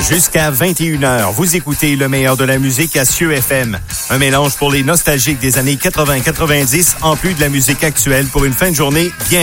Jusqu'à 21h, vous écoutez le meilleur de la musique à Cieux FM. Un mélange pour les nostalgiques des années 80-90, en plus de la musique actuelle pour une fin de journée bien